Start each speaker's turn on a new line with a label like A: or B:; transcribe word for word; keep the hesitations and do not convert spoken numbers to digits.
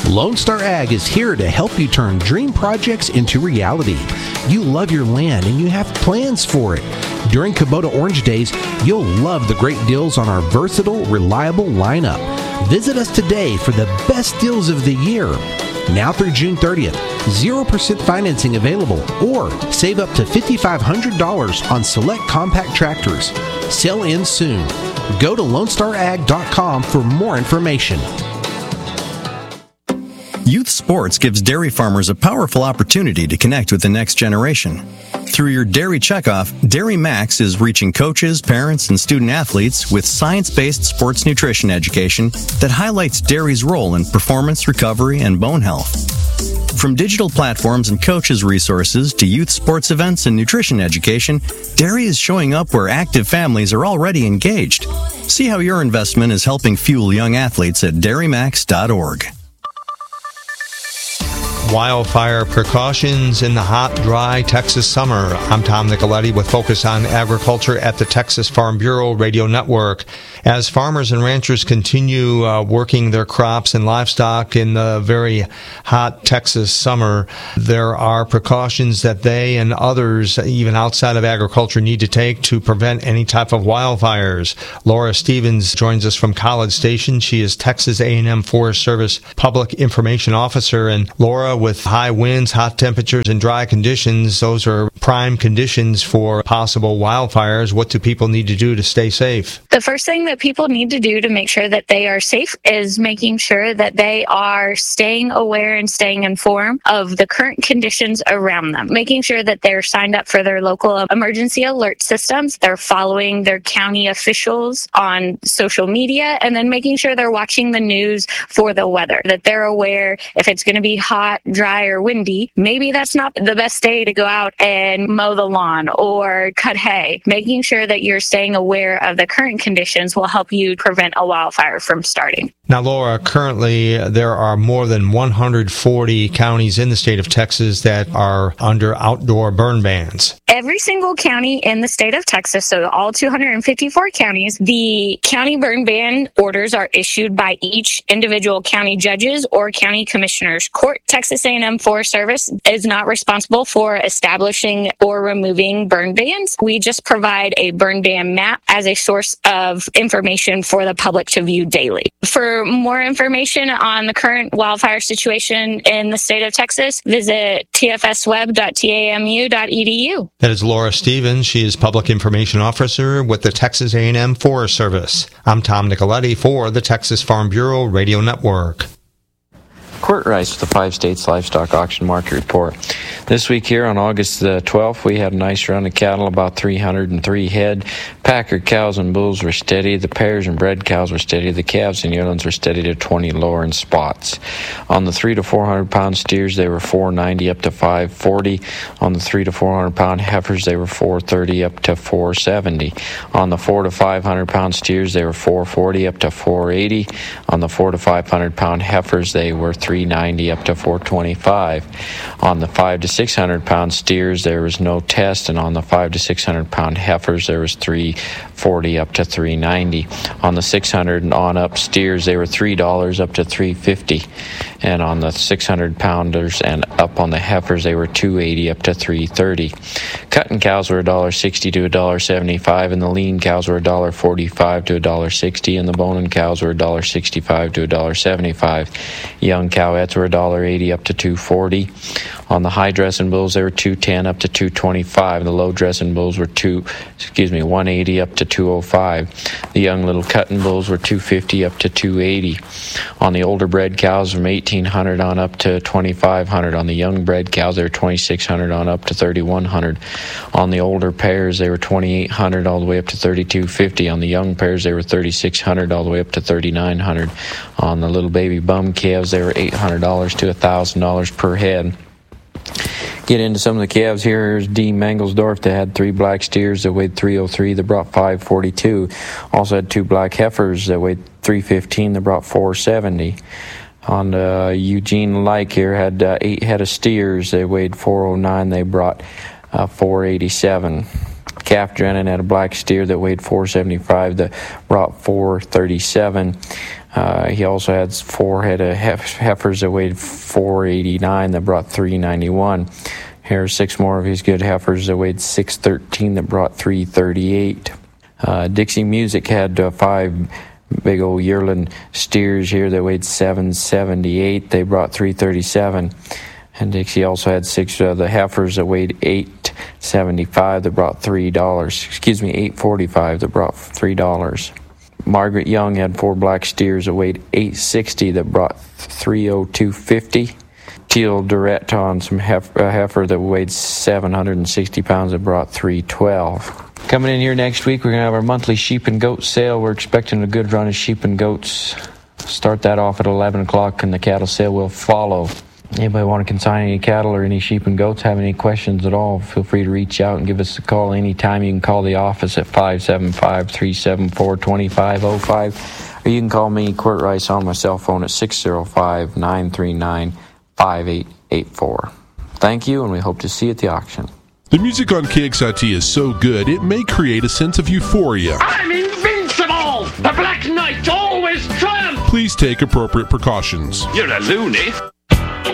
A: Lone Star Ag is here to help you turn dream projects into reality. You love your land and you have plans for it. During Kubota Orange Days, you'll love the great deals on our versatile, reliable lineup. Visit us today for the best deals of the year. Now through June thirtieth, zero percent financing available, or save up to five thousand five hundred dollars on select compact tractors. Sell in soon. Go to lone star ag dot com for more information.
B: Youth Sports gives dairy farmers a powerful opportunity to connect with the next generation. Through your Dairy Checkoff, Dairy Max is reaching coaches, parents, and student athletes with science-based sports nutrition education that highlights dairy's role in performance, recovery, and bone health. From digital platforms and coaches' resources to youth sports events and nutrition education, dairy is showing up where active families are already engaged. See how your investment is helping fuel young athletes at dairy max dot org.
C: Wildfire precautions in the hot, dry Texas summer. I'm Tom Nicoletti with Focus on Agriculture at the Texas Farm Bureau Radio Network. As farmers and ranchers continue uh, working their crops and livestock in the very hot Texas summer, there are precautions that they and others, even outside of agriculture, need to take to prevent any type of wildfires. Laura Stevens joins us from College Station. She is Texas A and M Forest Service Public Information Officer. And Laura, with high winds, hot temperatures, and dry conditions, those are prime conditions for possible wildfires. What do people need to do to stay safe?
D: The first thing that people need to do to make sure that they are safe is making sure that they are staying aware and staying informed of the current conditions around them, making sure that they're signed up for their local emergency alert systems, they're following their county officials on social media, and then making sure they're watching the news for the weather, that they're aware if it's going to be hot, dry, or windy, maybe that's not the best day to go out and mow the lawn or cut hay. Making sure that you're staying aware of the current conditions will help you prevent a wildfire from starting.
C: Now, Laura, currently there are more than one hundred forty counties in the state of Texas that are under outdoor burn bans.
D: Every single county in the state of Texas, so all two hundred fifty-four counties, the county burn ban orders are issued by each individual county judges or county commissioners court. Texas A and M Forest Service is not responsible for establishing or removing burn bans. We just provide a burn ban map as a source of information for the public to view daily. For more information on the current wildfire situation in the state of Texas, visit t f s web dot t a m u dot e d u.
C: That is Laura Stevens. She is Public Information Officer with the Texas A and M Forest Service. I'm Tom Nicoletti for the Texas Farm Bureau Radio Network.
E: Court Rice with the Five States Livestock Auction Market Report. This week here on August the twelfth, we had a nice run of cattle, about three hundred three head. Packer cows and bulls were steady. The pairs and bred cows were steady. The calves and yearlings were steady to twenty lower in spots. On the three to four hundred pound steers, they were four ninety up to five forty. On the three to four hundred pound heifers, they were four thirty up to four seventy. On the four to five hundred pound steers, they were four forty up to four eighty. On the four to five hundred pound heifers, they were three ninety up to four twenty-five. On the five to six hundred pound steers, there was no test, and on the five to six hundred pound heifers, there was three forty up to three ninety. On the six hundred and on up steers, they were three dollars up to three fifty, and on the six hundred pounders and up on the heifers, they were two eighty up to three thirty. Cutting cows were one sixty to one seventy-five, and the lean cows were one forty-five to one sixty, and the boning cows were one sixty-five to one seventy-five. Young cowettes were one eighty up to two forty. On the high dressing bulls, they were two ten up to two twenty-five. The low dressing bulls were two, excuse me, one eighty up to two oh five. The young little cutting bulls were two fifty up to two eighty. On the older bred cows, from eighteen hundred on up to twenty-five hundred. On the young bred cows, they were twenty-six hundred on up to thirty-one hundred. On the older pairs, they were twenty-eight hundred all the way up to thirty-two fifty. On the young pairs, they were thirty-six hundred all the way up to thirty-nine hundred. On the little baby bum calves, they were eight hundred dollars to one thousand dollars per head. Get into some of the calves here. Here's D. Mangelsdorf that had three black steers that weighed three oh three that brought five forty-two. Also had two black heifers that weighed three fifteen that brought four seventy. On uh, Eugene Like here had uh, eight head of steers. They weighed four oh nine. They brought uh, four eighty-seven. Calf Drennan had a black steer that weighed four seventy-five that brought four thirty-seven. Uh, he also had four head of hef- heifers that weighed four eighty-nine that brought three ninety-one. Here's six more of his good heifers that weighed six thirteen that brought three thirty-eight. Uh, Dixie Music had uh, five big old yearling steers here that weighed seven seventy-eight. They brought three thirty-seven. And Dixie also had six of uh, the heifers that weighed eight seventy-five that brought three dollars. Excuse me, eight forty-five that brought three dollars. Margaret Young had four black steers that weighed eight sixty that brought three oh two fifty. Teal Durrett on some hef- uh, heifer that weighed seven hundred sixty pounds that brought three twelve. Coming in here next week, we're going to have our monthly sheep and goat sale. We're expecting a good run of sheep and goats. Start that off at eleven o'clock, and the cattle sale will follow. Anybody want to consign any cattle or any sheep and goats, have any questions at all, feel free to reach out and give us a call anytime. You can call the office at five seven five, three seven four, two five zero five, or you can call me, Quirt Rice, on my cell phone at six oh five, nine three nine, five eight eight four. Thank you, and we hope to see you at the auction.
F: The music on K X I T is so good, it may create a sense of euphoria.
G: I'm invincible! The Black Knight always triumphs!
F: Please take appropriate precautions.
G: You're a loony.